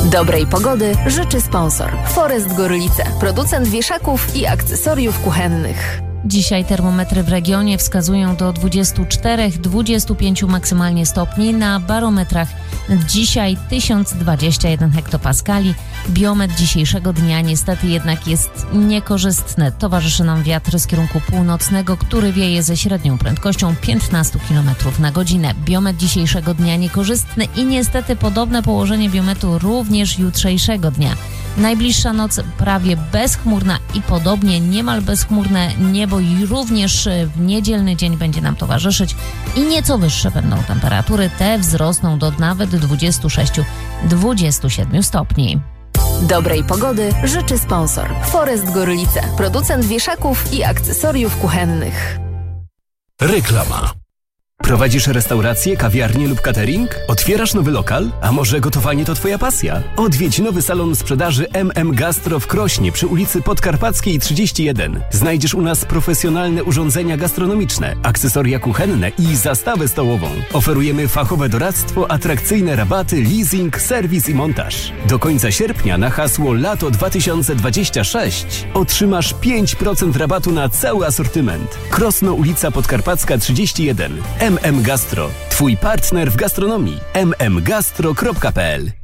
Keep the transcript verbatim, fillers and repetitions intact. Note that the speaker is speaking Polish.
Dobrej pogody życzy sponsor Forest Gorlice, producent wieszaków i akcesoriów kuchennych. Dzisiaj termometry w regionie wskazują do dwudziestu czterech do dwudziestu pięciu maksymalnie stopni. Na barometrach dzisiaj tysiąc dwadzieścia jeden hektopaskali. Biometr dzisiejszego dnia niestety jednak jest niekorzystny. Towarzyszy nam wiatr z kierunku północnego, który wieje ze średnią prędkością piętnaście kilometrów na godzinę. Biometr dzisiejszego dnia niekorzystny i niestety podobne położenie biometru również jutrzejszego dnia. Najbliższa noc prawie bezchmurna i podobnie niemal bezchmurne niebo i również w niedzielny dzień będzie nam towarzyszyć i nieco wyższe będą temperatury. Te wzrosną do nawet dwudziestu sześciu do dwudziestu siedmiu stopni. Dobrej pogody życzy sponsor Forest Gorlice, producent wieszaków i akcesoriów kuchennych. Reklama. Prowadzisz restaurację, kawiarnię lub catering? Otwierasz nowy lokal? A może gotowanie to Twoja pasja? Odwiedź nowy salon sprzedaży M M Gastro w Krośnie przy ulicy Podkarpackiej trzydzieści jeden. Znajdziesz u nas profesjonalne urządzenia gastronomiczne, akcesoria kuchenne i zastawę stołową. Oferujemy fachowe doradztwo, atrakcyjne rabaty, leasing, serwis i montaż. Do końca sierpnia na hasło Lato dwa tysiące dwadzieścia sześć otrzymasz pięć procent rabatu na cały asortyment. Krosno, ulica Podkarpacka trzydzieści jeden. M M Gastro. Twój partner w gastronomii. m m gastro kropka p l.